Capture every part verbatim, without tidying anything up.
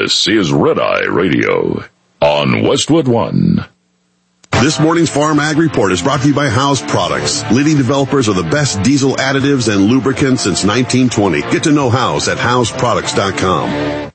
This is Red Eye Radio on Westwood One. This morning's Farm Ag Report is brought to you by House Products, leading developers of the best diesel additives and lubricants since nineteen twenty. Get to know House at house products dot com.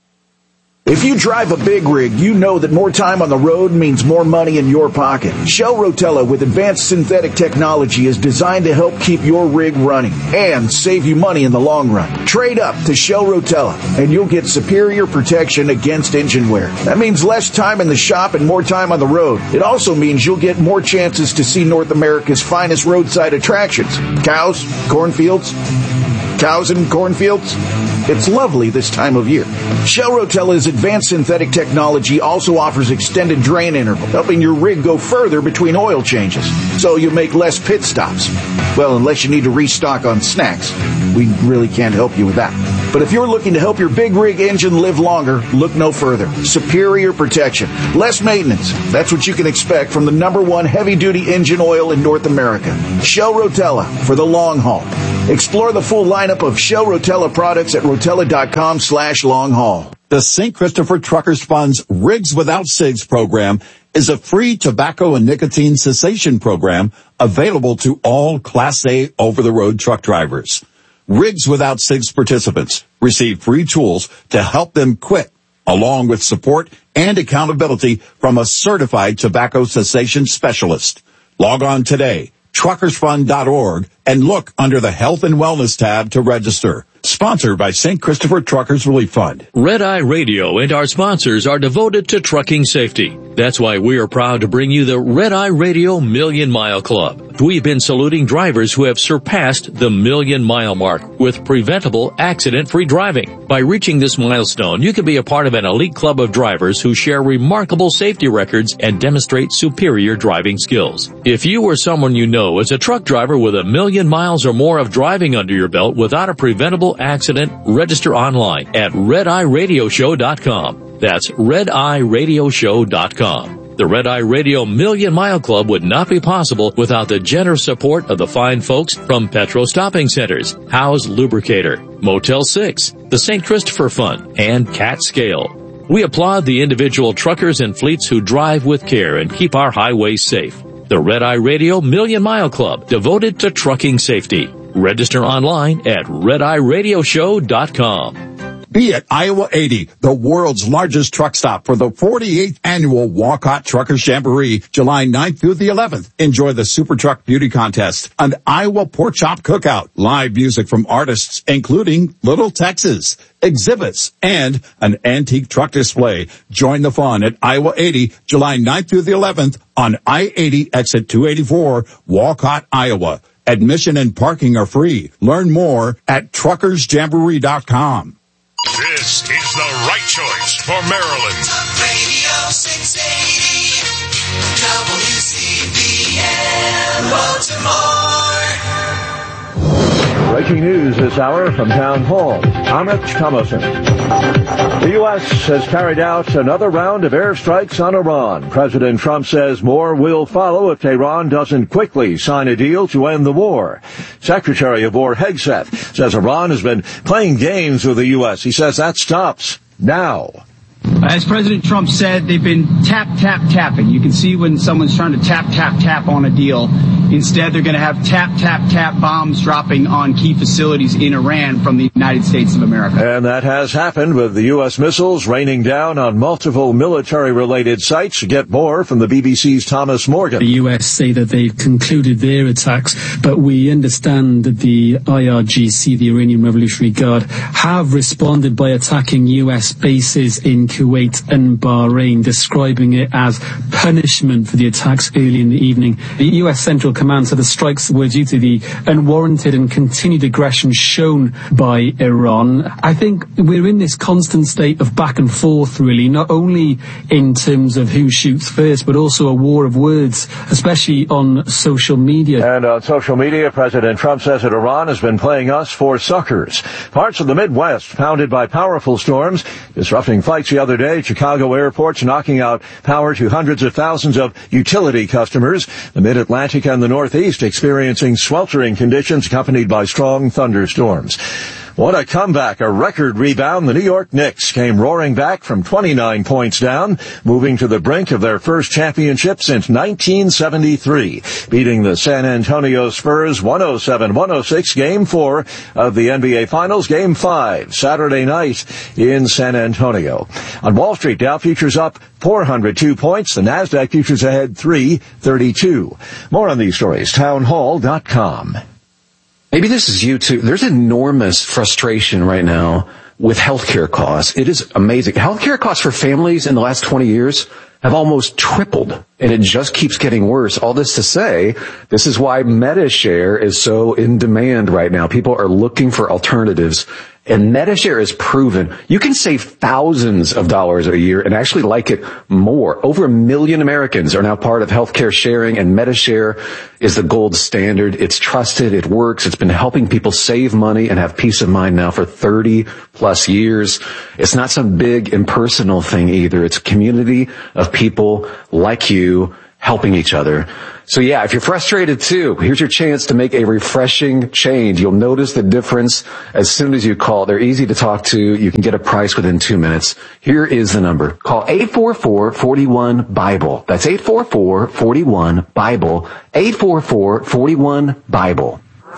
If you drive a big rig, you know that more time on the road means more money in your pocket. Shell Rotella with advanced synthetic technology is designed to help keep your rig running and save you money in the long run. Trade up to Shell Rotella and you'll get superior protection against engine wear. That means less time in the shop and more time on the road. It also means you'll get more chances to see North America's finest roadside attractions. Cows, cornfields, cows and cornfields. It's lovely this time of year. Shell Rotella's advanced synthetic technology also offers extended drain interval, helping your rig go further between oil changes, so you make less pit stops. Well, unless you need to restock on snacks. We really can't help you with that. But if you're looking to help your big rig engine live longer, look no further. Superior protection, less maintenance. That's what you can expect from the number one heavy-duty engine oil in North America. Shell Rotella for the long haul. Explore the full lineup of Shell Rotella products at rotella.com slash long haul. The Saint Christopher Truckers Fund's Rigs Without Cigs program is a free tobacco and nicotine cessation program available to all Class A over-the-road truck drivers. Rigs Without Cigs participants receive free tools to help them quit, along with support and accountability from a certified tobacco cessation specialist. Log on today, truckers fund dot org, and look under the Health and Wellness tab to register. Sponsored by Saint Christopher Truckers Relief Fund. Red Eye Radio and our sponsors are devoted to trucking safety. That's why we are proud to bring you the Red Eye Radio Million Mile Club. We've been saluting drivers who have surpassed the million mile mark with preventable accident-free driving. By reaching this milestone, you can be a part of an elite club of drivers who share remarkable safety records and demonstrate superior driving skills. If you or someone you know is a truck driver with a million miles or more of driving under your belt without a preventable accident, register online at red eye radio show dot com. That's red eye radio show dot com. The Red Eye Radio Million Mile Club would not be possible without the generous support of the fine folks from Petro Stopping Centers, Howe's Lubricator, Motel six, the Saint Christopher Fund, and Cat Scale. We applaud the individual truckers and fleets who drive with care and keep our highways safe. The Red Eye Radio Million Mile Club, devoted to trucking safety. Register online at red eye radio show dot com. Be at Iowa eighty, the world's largest truck stop for the forty-eighth annual Walcott Truckers Jamboree, July ninth through the eleventh. Enjoy the Super Truck Beauty Contest, an Iowa Pork Chop Cookout, live music from artists including Little Texas, exhibits, and an antique truck display. Join the fun at Iowa eighty, July ninth through the eleventh on I eighty exit two eighty-four, Walcott, Iowa. Admission and parking are free. Learn more at truckers jamboree dot com. This is the right choice for Maryland. Talk Radio six eighty, W C B N, Baltimore. Breaking news this hour from Town Hall. Amit Thomason. The U S has carried out another round of airstrikes on Iran. President Trump says more will follow if Tehran doesn't quickly sign a deal to end the war. Secretary of War Hegseth says Iran has been playing games with the U S. He says that stops now. As President Trump said, they've been tap, tap, tapping. You can see when someone's trying to tap, tap, tap on a deal. Instead, they're going to have tap, tap, tap bombs dropping on key facilities in Iran from the United States of America. And that has happened with the U S missiles raining down on multiple military-related sites. Get more from the B B C's Thomas Morgan. The U S say that they've concluded their attacks, but we understand that the I R G C, the Iranian Revolutionary Guard, have responded by attacking U S bases in Kuwait and Bahrain, describing it as punishment for the attacks early in the evening. The U S Central Command said the strikes were due to the unwarranted and continued aggression shown by Iran. I think we're in this constant state of back and forth, really, not only in terms of who shoots first, but also a war of words, especially on social media. And on social media, President Trump says that Iran has been playing us for suckers. Parts of the Midwest pounded by powerful storms, disrupting flights the other day. Chicago airports knocking out power to hundreds of thousands of utility customers. The Mid-Atlantic and the Northeast experiencing sweltering conditions accompanied by strong thunderstorms. What a comeback, a record rebound. The New York Knicks came roaring back from twenty-nine points down, moving to the brink of their first championship since nineteen seventy-three, beating the San Antonio Spurs one oh seven one oh six, Game four of the N B A Finals, Game five, Saturday night in San Antonio. On Wall Street, Dow futures up four hundred two points. The Nasdaq futures ahead three thirty-two. More on these stories, townhall dot com. Maybe this is you too. There's enormous frustration right now with healthcare costs. It is amazing. Healthcare costs for families in the last twenty years have almost tripled, and it just keeps getting worse. All this to say, this is why MediShare is so in demand right now. People are looking for alternatives. And MediShare is proven you can save thousands of dollars a year and actually like it more. Over a million Americans are now part of healthcare sharing, and MediShare is the gold standard. It's trusted. It works. It's been helping people save money and have peace of mind now for thirty plus years. It's not some big impersonal thing either. It's a community of people like you helping each other. So yeah, if you're frustrated too, here's your chance to make a refreshing change. You'll notice the difference as soon as you call. They're easy to talk to. You can get a price within two minutes. Here is the number. Call eight four four, four one, BIBLE. That's eight four four, four one, BIBLE. eight four four, four one, BIBLE.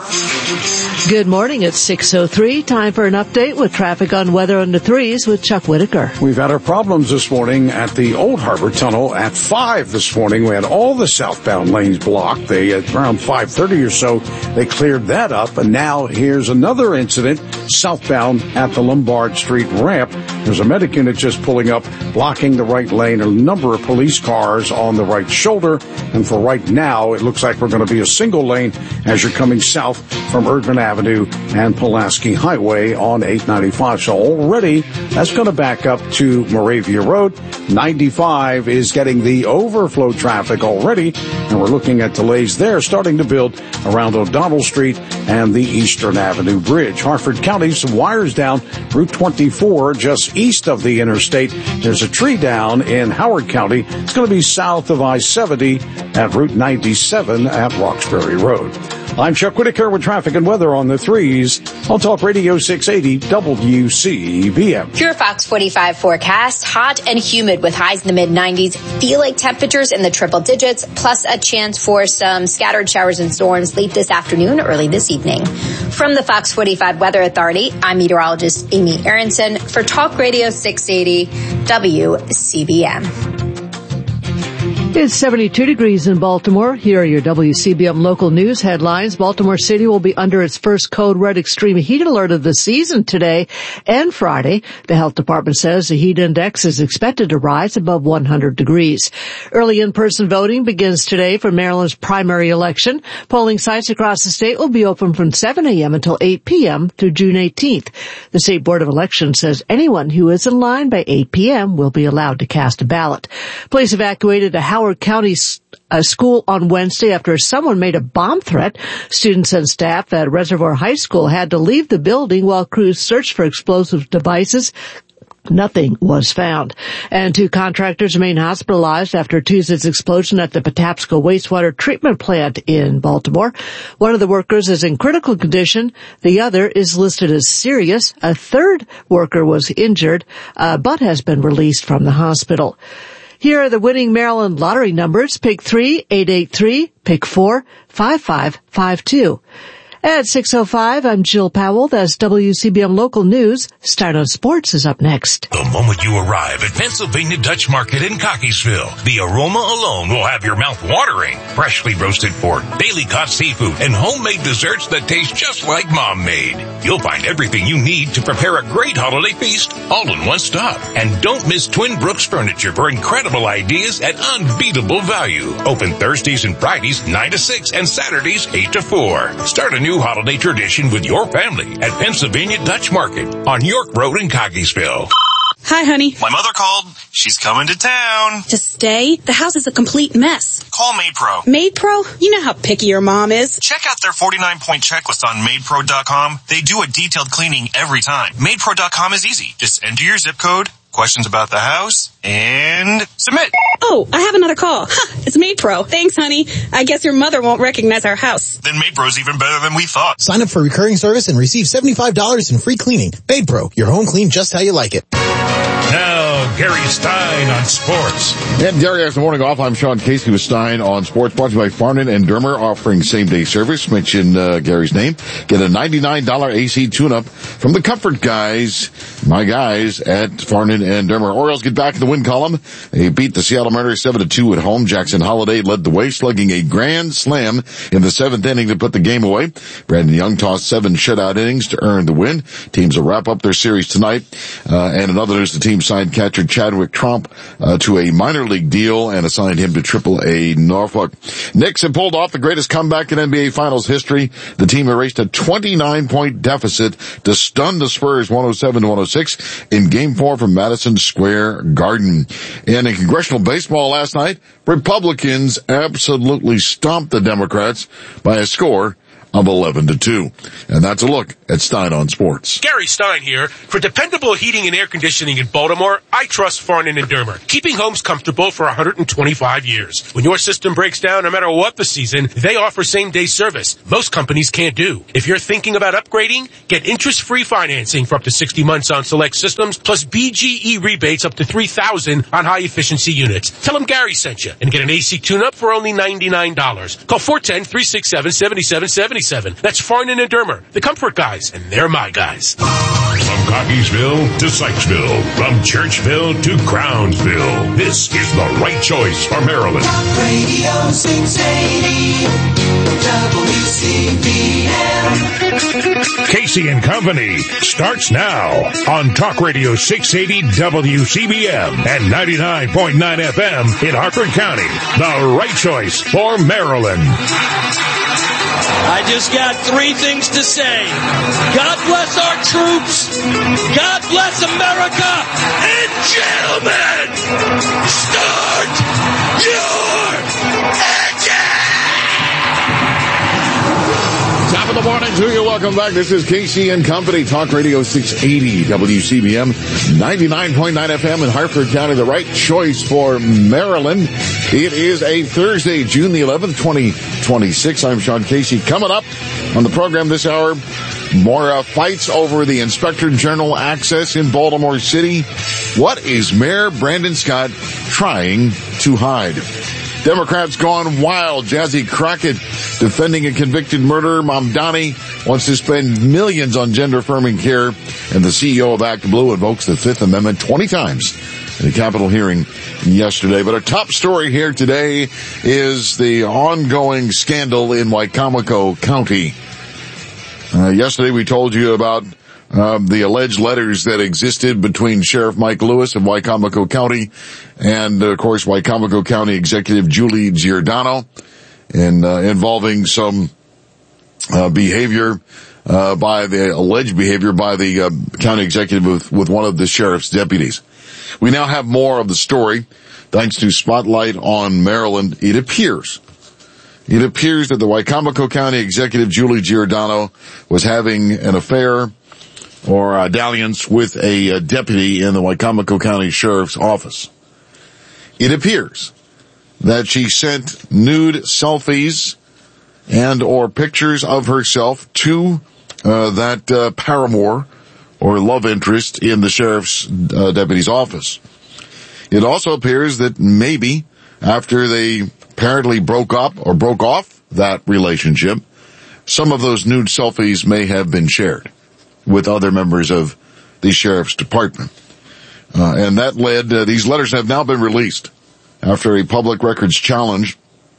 Good morning. It's six oh three. Time for an update with traffic on weather on the threes with Chuck Whitaker. We've had our problems this morning at the Old Harbor Tunnel at five this morning. We had all the southbound lanes blocked. They, at around five thirty or so, they cleared that up. And now here's another incident southbound at the Lombard Street ramp. There's a medic unit just pulling up, blocking the right lane. A number of police cars on the right shoulder. And for right now, it looks like we're going to be a single lane as you're coming south from Erdman Avenue and Pulaski Highway on eight ninety-five. So already that's going to back up to Moravia Road. ninety-five is getting the overflow traffic already, and we're looking at delays there starting to build around O'Donnell Street and the Eastern Avenue Bridge. Harford County, some wires down Route twenty-four just east of the interstate. There's a tree down in Howard County. It's going to be south of I seventy at Route ninety-seven at Roxbury Road. I'm Chuck Whitaker with traffic and weather on the threes on Talk Radio six eighty W C B M. Your Fox forty-five forecast, hot and humid with highs in the mid nineties. Feel like temperatures in the triple digits, plus a chance for some scattered showers and storms late this afternoon, early this evening. From the Fox forty-five Weather Authority, I'm meteorologist Amy Aronson for Talk Radio six eighty W C B M. It's seventy-two degrees in Baltimore. Here are your W C B M local news headlines. Baltimore City will be under its first code red extreme heat alert of the season today and Friday. The health department says the heat index is expected to rise above one hundred degrees. Early in-person voting begins today for Maryland's primary election. Polling sites across the state will be open from seven a.m. until eight p.m. through June eighteenth. The State Board of Elections says anyone who is in line by eight p.m. will be allowed to cast a ballot. Police evacuated a Howard County uh, school on Wednesday after someone made a bomb threat. Students and staff at Reservoir High School had to leave the building while crews searched for explosive devices. Nothing was found. And two contractors remain hospitalized after Tuesday's explosion at the Patapsco wastewater treatment plant in Baltimore. One of the workers is in critical condition. The other is listed as serious. A third worker was injured, uh, but has been released from the hospital. Here are the winning Maryland lottery numbers. Pick three, eight eight three, pick four, five five five two. At six oh five, I'm Jill Powell. That's W C B M Local News. Start on Sports is up next. The moment you arrive at Pennsylvania Dutch Market in Cockeysville, the aroma alone will have your mouth watering. Freshly roasted pork, daily caught seafood, and homemade desserts that taste just like Mom made. You'll find everything you need to prepare a great holiday feast all in one stop. And don't miss Twin Brooks Furniture for incredible ideas at unbeatable value. Open Thursdays and Fridays nine to six and Saturdays eight to four. Start a new holiday tradition with your family at Pennsylvania Dutch Market on York Road in Cockeysville. Hi, honey. My mother called. She's coming to town. To stay? The house is a complete mess. Call MaidPro. MaidPro? You know how picky your mom is. Check out their forty-nine point checklist on Maid Pro dot com. They do a detailed cleaning every time. Maid Pro dot com is easy. Just enter your zip code, questions about the house, and submit. Oh, I have another call. Ha, it's MaidPro. Thanks, honey. I guess your mother won't recognize our house. Then MaidPro's even better than we thought. Sign up for recurring service and receive seventy-five dollars in free cleaning. MaidPro, your home clean just how you like it. Now, Gary Stein on sports. And Gary has the morning off. I'm Sean Casey with Stein on sports, brought to you by Farnan and Dermer, offering same-day service. Mention uh, Gary's name. Get a ninety-nine dollars A C tune-up from the Comfort Guys, my guys at Farnan and Dermer. Orioles get back in the win column. They beat the Seattle Mariners seven to two at home. Jackson Holliday led the way, slugging a grand slam in the seventh inning to put the game away. Brandon Young tossed seven shutout innings to earn the win. Teams will wrap up their series tonight. Uh, and in other news, the team signed catcher Chadwick Tromp uh, to a minor league deal and assigned him to Triple A Norfolk. Knicks have pulled off the greatest comeback in N B A Finals history. The team erased a twenty-nine point deficit to stun the Spurs one oh seven to one oh six in Game four from Madison Square Garden. And in congressional baseball last night, Republicans absolutely stomped the Democrats by a score of eleven to two. And that's a look at Stein on Sports. Gary Stein here. For dependable heating and air conditioning in Baltimore, I trust Farnan and Dermer, keeping homes comfortable for one hundred twenty-five years. When your system breaks down, no matter what the season, they offer same-day service. Most companies can't do. If you're thinking about upgrading, get interest-free financing for up to sixty months on select systems, plus B G E rebates up to three thousand dollars on high-efficiency units. Tell them Gary sent you and get an A C tune-up for only ninety-nine dollars. Call four one zero, three six seven, seven seven seven seven. That's Farnan and Dermer, the Comfort Guys, and they're my guys. From Cockeysville to Sykesville, from Churchville to Crownsville, this is the right choice for Maryland. Radio six eighty W C B M. Casey and Company starts now on Talk Radio six eighty W C B M and ninety-nine point nine F M in Harford County. The right choice for Maryland. I just got three things to say. God bless our troops. God bless America. And gentlemen, start your engine. Top of the morning to you. Welcome back. This is Casey and Company, Talk Radio six eighty W C B M, ninety-nine point nine F M in Harford County, the right choice for Maryland. It is a Thursday, June the eleventh, twenty twenty-six. I'm Sean Casey. Coming up on the program this hour, more uh, fights over the Inspector General access in Baltimore City. What is Mayor Brandon Scott trying to hide? Democrats gone wild. Jazzy Crockett defending a convicted murderer. Mamdani wants to spend millions on gender-affirming care. And the C E O of Act Blue invokes the Fifth Amendment twenty times in the Capitol hearing yesterday. But our top story here today is the ongoing scandal in Wicomico County. Uh, yesterday we told you about Um, the alleged letters that existed between Sheriff Mike Lewis of Wicomico County and, uh, of course, Wicomico County Executive Julie Giordano, and uh, involving some uh, behavior uh, by the alleged behavior by the uh, county executive with, with one of the sheriff's deputies. We now have more of the story thanks to Spotlight on Maryland. It appears. It appears that the Wicomico County Executive Julie Giordano was having an affair or a dalliance with a, a deputy in the Wicomico County Sheriff's Office. It appears that she sent nude selfies and or pictures of herself to uh, that uh, paramour or love interest in the sheriff's uh, deputy's office. It also appears that maybe after they apparently broke up or broke off that relationship, some of those nude selfies may have been shared with other members of the sheriff's department. Uh, and that led, uh, these letters have now been released after a public records challenge.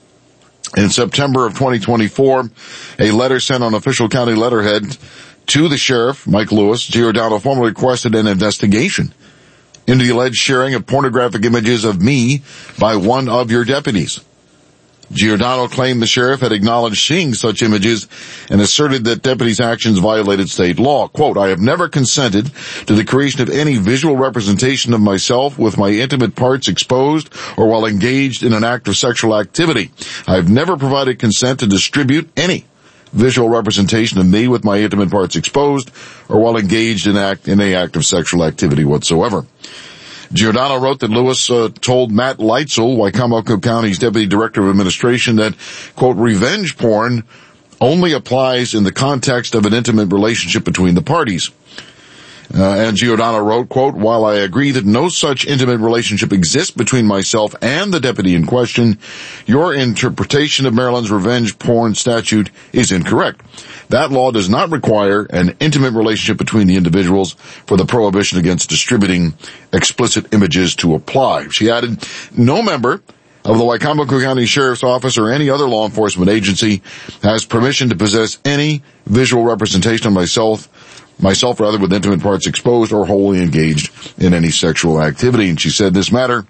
In September of twenty twenty-four, a letter sent on official county letterhead to the sheriff, Mike Lewis, Giordano formally requested an investigation into the alleged sharing of pornographic images of me by one of your deputies. Giordano claimed the sheriff had acknowledged seeing such images and asserted that deputies' actions violated state law. Quote, I have never consented to the creation of any visual representation of myself with my intimate parts exposed or while engaged in an act of sexual activity. I have never provided consent to distribute any visual representation of me with my intimate parts exposed or while engaged in act in any act of sexual activity whatsoever. Giordano wrote that Lewis uh, told Matt Leitzel, Wicomico County's Deputy Director of Administration, that, quote, revenge porn only applies in the context of an intimate relationship between the parties. Uh, and Giordano wrote, quote, while I agree that no such intimate relationship exists between myself and the deputy in question, your interpretation of Maryland's revenge porn statute is incorrect. That law does not require an intimate relationship between the individuals for the prohibition against distributing explicit images to apply. She added, no member of the Wicomico County Sheriff's Office or any other law enforcement agency has permission to possess any visual representation of myself myself rather with intimate parts exposed or wholly engaged in any sexual activity. And she said this matter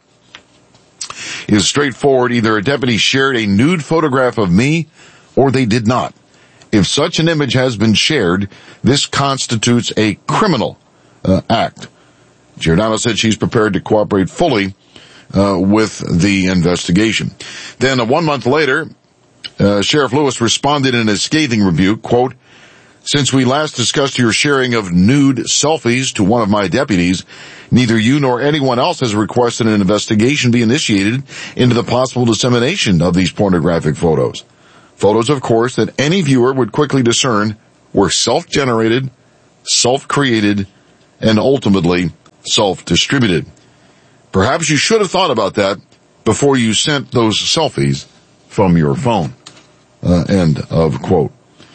is straightforward. Either a deputy shared a nude photograph of me or they did not. If such an image has been shared, this constitutes a criminal uh, act. Giordano said she's prepared to cooperate fully uh, with the investigation. Then uh, one month later, uh, Sheriff Lewis responded in a scathing rebuke, quote, since we last discussed your sharing of nude selfies to one of my deputies, neither you nor anyone else has requested an investigation be initiated into the possible dissemination of these pornographic photos. Photos, of course, that any viewer would quickly discern were self-generated, self-created, and ultimately self-distributed. Perhaps you should have thought about that before you sent those selfies from your phone. Uh, end of quote.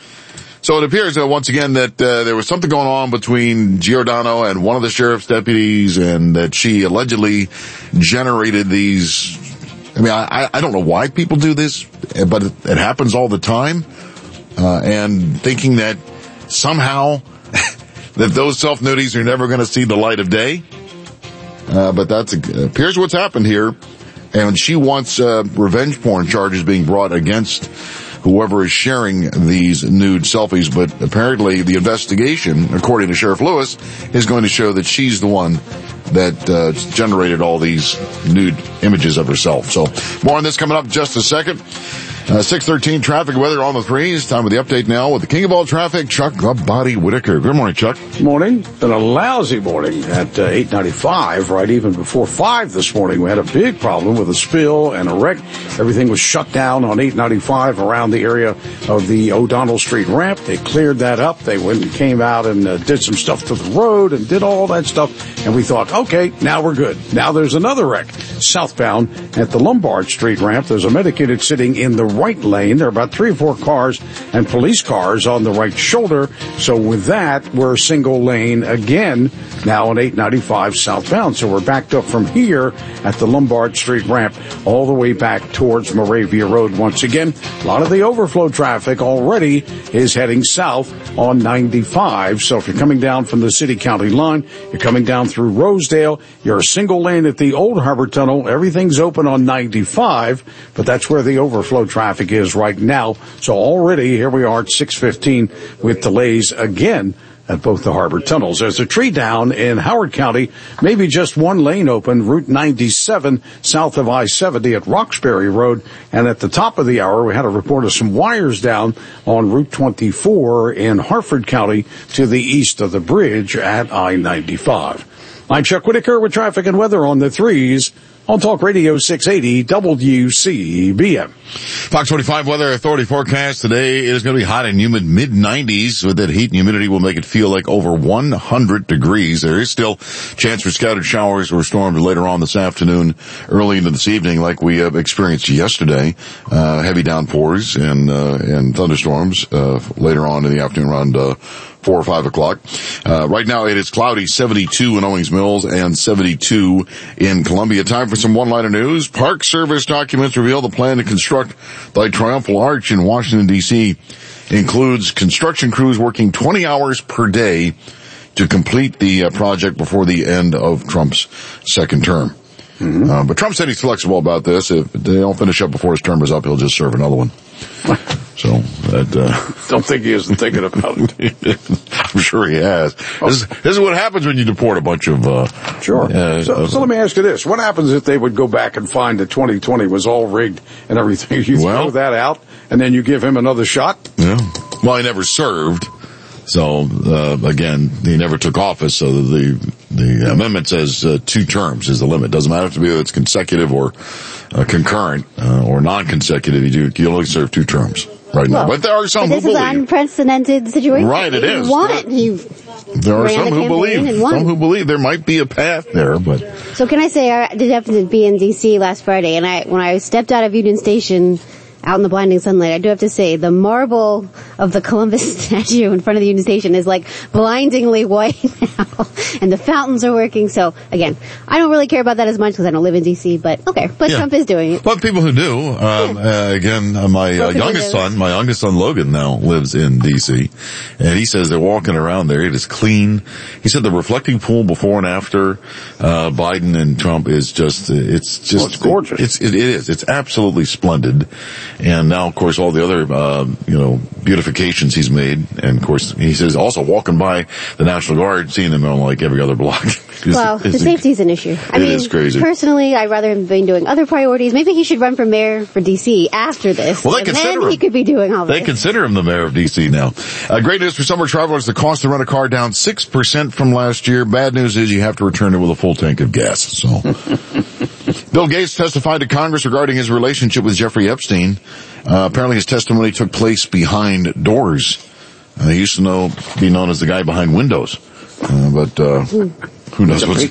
So it appears that once again that uh, there was something going on between Giordano and one of the sheriff's deputies, and that she allegedly generated these. I mean, I, I don't know why people do this, but it, it happens all the time. Uh, and thinking that somehow that those self-nudies are never going to see the light of day. Uh, but that's appears what's happened here. And she wants uh, revenge porn charges being brought against whoever is sharing these nude selfies. But apparently the investigation, according to Sheriff Lewis, is going to show that she's the one that uh, generated all these nude images of herself. So more on this coming up in just a second. Uh, six thirteen traffic weather on the threes. Time for the update now with the king of all traffic, Chuck the Body Whitaker. Good morning, Chuck. Morning. Been a lousy morning at uh, eight ninety-five, right even before five this morning. We had a big problem with a spill and a wreck. Everything was shut down on eight ninety-five around the area of the O'Donnell Street ramp. They cleared that up. They went and came out and uh, did some stuff to the road and did all that stuff. And we thought, okay, now we're good. Now there's another wreck southbound at the Lombard Street ramp. There's a medicated sitting in the right lane. There are about three or four cars and police cars on the right shoulder. So with that, we're single lane again now on eight ninety-five southbound. So we're backed up from here at the Lombard Street ramp all the way back towards Moravia Road once again. A lot of the overflow traffic already is heading south on ninety-five. So if you're coming down from the city-county line, you're coming down through Rosedale, you're a single lane at the Old Harbor Tunnel. Everything's open on ninety-five, but that's where the overflow traffic is right now. So already here we are at six fifteen with delays again at both the harbor tunnels. There's a tree down in Howard County, maybe just one lane open, Route ninety-seven south of I seventy at Roxbury Road. And at the top of the hour, we had a report of some wires down on Route twenty-four in Harford County to the east of the bridge at I ninety-five. I'm Chuck Whitaker with traffic and weather on the threes on Talk Radio six eighty W C B M. Fox twenty-five Weather Authority forecast today. It is going to be hot and humid, mid nineties. With that heat and humidity will make it feel like over one hundred degrees. There is still chance for scattered showers or storms later on this afternoon, early into this evening, like we have experienced yesterday. Uh, heavy downpours and, uh, and thunderstorms, uh, later on in the afternoon around, uh, four or five o'clock. Uh, right now it is cloudy, seventy-two in Owings Mills and seventy-two in Columbia. Time for some one-liner news. Park Service documents reveal the plan to construct the Triumphal Arch in Washington, D C includes construction crews working twenty hours per day to complete the uh, project before the end of Trump's second term. Mm-hmm. Uh, but Trump said he's flexible about this. If they don't finish up before his term is up, he'll just serve another one. So that, uh, don't think he isn't thinking about it. I'm sure he has. Oh. This, is, this is what happens when you deport a bunch of, uh, sure. Uh, so, so let me ask you this. What happens if they would go back and find that twenty twenty was all rigged and everything? You well, throw that out and then you give him another shot? Yeah. Well, he never served. So, uh, again, he never took office. So the, The amendment says uh, two terms is the limit. Doesn't matter to be whether it's consecutive or uh, concurrent uh, or non-consecutive. You do, you only serve two terms right well, now. But there are some but who this is believe. an unprecedented situation. Right, it he is. Won it. He there are ran some the who campaign believe. and won. Some who believe there might be a path there, but So can I say I did have to be in D C last Friday, and I when I stepped out of Union Station out in the blinding sunlight, I do have to say the marble of the Columbus statue in front of the Union Station is like blindingly white now, and the fountains are working. So again, I don't really care about that as much because I don't live in D C, but okay, but yeah. Trump is doing it. But people who do, um, yeah. uh, again, uh, my uh, youngest son, my youngest son Logan now lives in D C, and he says they're walking around there. It is clean. He said the reflecting pool before and after uh Biden and Trump is just, it's just well, it's gorgeous. It's it, it is. It's absolutely splendid. And now, of course, all the other, uh, you know, beautifications he's made. And, of course, he says also walking by the National Guard, seeing them on like every other block. Well, the safety's an issue. I it mean, is crazy. Personally, I'd rather him be doing other priorities. Maybe he should run for mayor for D C after this. Well, they and consider then him. he could be doing all They this. consider him the mayor of D C now. Uh, great news for summer travelers. The cost to rent a car down six percent from last year. Bad news is you have to return it with a full tank of gas. So, Bill Gates testified to Congress regarding his relationship with Jeffrey Epstein. Uh, apparently his testimony took place behind doors. Uh, he used to know, be known as the guy behind windows. Uh, but, uh, who knows what's